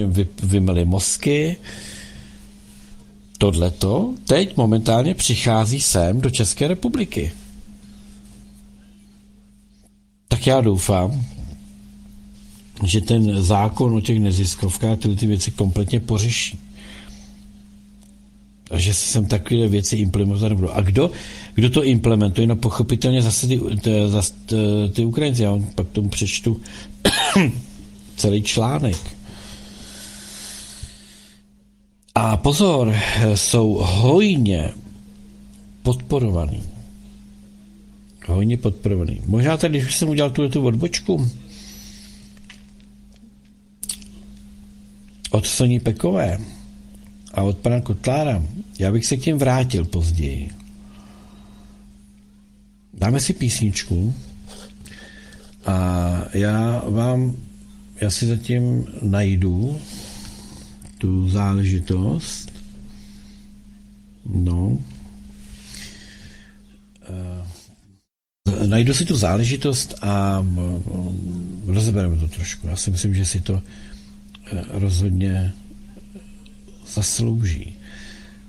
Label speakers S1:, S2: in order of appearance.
S1: vymyli mozky. Tohleto teď momentálně přichází sem do České republiky. Tak já doufám, že ten zákon o těch neziskovkách tyhle ty věci kompletně pořeší. A že se sem takové věci implementovat nebudou. A kdo to implementuje? No pochopitelně zase ty Ukrajinci. Já pak tomu přečtu celý článek. A pozor, jsou hojně podporovaný. Hojně podporovaný. Možná tady, když jsem udělal tu odbočku od Soni Pekové a od pana Kotlára, já bych se k těm vrátil později. Dáme si písničku a já si zatím najdu tu záležitost. No. Najdu si tu záležitost a rozebereme to trošku. Já si myslím, že si to rozhodně zaslouží.